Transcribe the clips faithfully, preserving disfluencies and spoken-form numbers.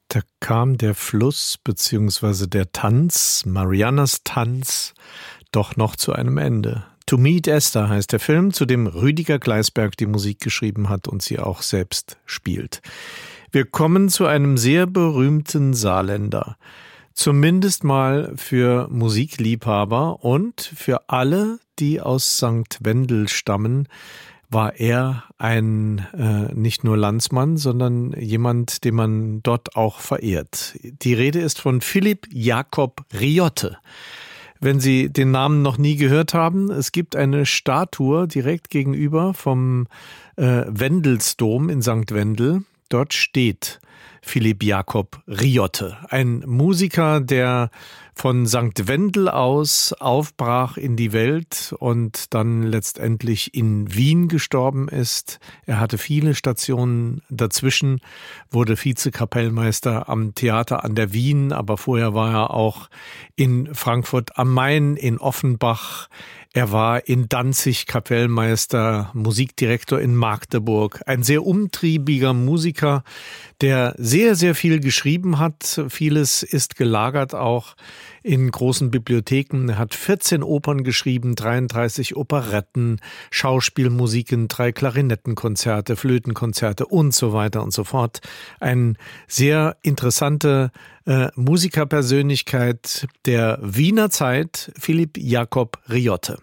Da kam der Fluss bzw. der Tanz, Mariannas Tanz, doch noch zu einem Ende. To Meet Esther heißt der Film, zu dem Rüdiger Gleisberg die Musik geschrieben hat und sie auch selbst spielt. Wir kommen zu einem sehr berühmten Saarländer. Zumindest mal für Musikliebhaber und für alle, die aus Sankt Wendel stammen, war er ein äh, nicht nur Landsmann, sondern jemand, den man dort auch verehrt. Die Rede ist von Philipp Jakob Riotte. Wenn Sie den Namen noch nie gehört haben, es gibt eine Statue direkt gegenüber vom äh, Wendelsdom in Sankt Wendel. Dort steht Philipp Jakob Riotte, ein Musiker, der von Sankt Wendel aus aufbrach in die Welt und dann letztendlich in Wien gestorben ist. Er hatte viele Stationen dazwischen, wurde Vizekapellmeister am Theater an der Wien, aber vorher war er auch in Frankfurt am Main, in Offenbach. Er war in Danzig Kapellmeister, Musikdirektor in Magdeburg. Ein sehr umtriebiger Musiker, der sehr, sehr viel geschrieben hat. Vieles ist gelagert auch in großen Bibliotheken. Er hat vierzehn Opern geschrieben, dreiunddreißig Operetten, Schauspielmusiken, drei Klarinettenkonzerte, Flötenkonzerte und so weiter und so fort. Ein sehr interessante äh, Musikerpersönlichkeit der Wiener Zeit, Philipp Jakob Riotte.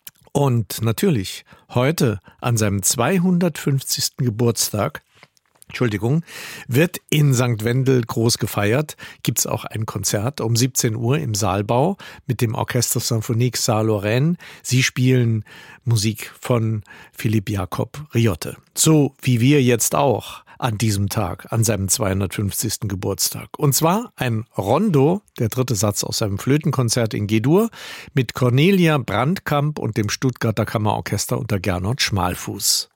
Und natürlich heute an seinem zweihundertfünfzigsten Geburtstag Entschuldigung, wird in Sankt Wendel groß gefeiert. Gibt's auch ein Konzert um siebzehn Uhr im Saalbau mit dem Orchestre Symphonique Saar-Lorraine. Sie spielen Musik von Philipp Jakob Riotte. So wie wir jetzt auch an diesem Tag, an seinem zweihundertfünfzigsten Geburtstag. Und zwar ein Rondo, der dritte Satz aus seinem Flötenkonzert in G-Dur, mit Cornelia Brandkamp und dem Stuttgarter Kammerorchester unter Gernot Schmalfuß.